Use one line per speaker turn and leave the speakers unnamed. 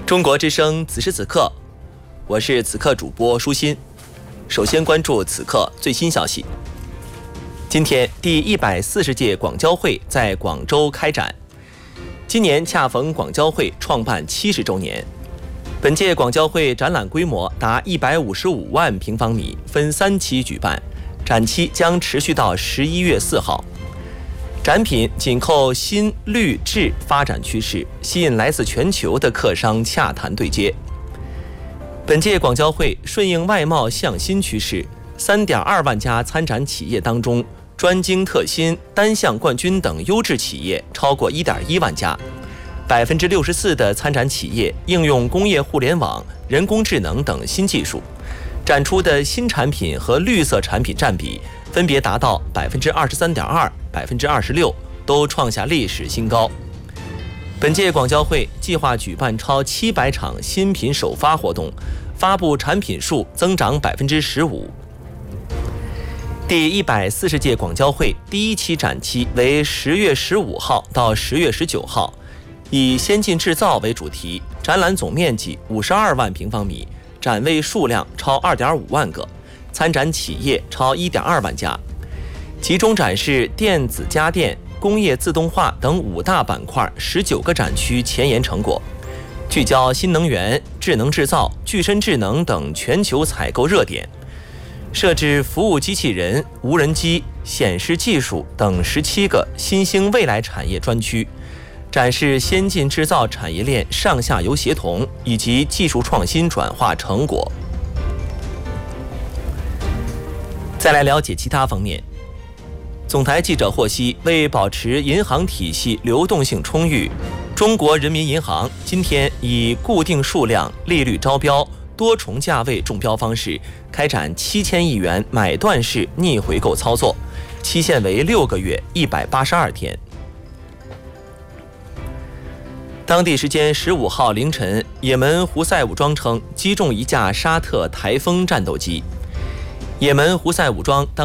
中国之声此时此刻，我是此刻主播舒心。首先关注此刻最新消息。今天第140届广交会在广州开展，今年恰逢广交会创办70周年。本届广交会展览规模达155万平方米，分3期举办，展期将持续到11月4号。展品紧扣新绿质发展趋势，吸引来自全球的客商洽谈对接。本届广交会顺应外贸向新趋势，3.2万家参展企业当中，专精特新、单项冠军等优质企业超过1.1万家，64%的参展企业应用工业互联网、人工智能等新技术，展出的新产品和绿色产品占比分别达到23.2%、26%，都创下历史新高。本届广交会计划举办超700场新品首发活动，发布产品数增长15%。第140届广交会第1期展期为10月15号到10月19号，以先进制造为主题，展览总面积52万平方米，展位数量超2.5万个，参展企业超1.2万家，集中展示电子家电、工业自动化等5大板块19个展区前沿成果，聚焦新能源、智能制造、具身智能等全球采购热点，设置服务机器人、无人机、显示技术等17个新兴未来产业专区，展示先进制造产业链上下游协同以及技术创新转化成果。再来了解其他方面。总台记者获悉，为保持银行体系流动性充裕，中国人民银行今天以固定数量、利率招标、多重价位中标方式开展7000亿元买断式逆回购操作，期限为6个月182天。当地时间15号凌晨，也门胡塞武装称击中一架沙特台风战斗机。也门胡塞武装当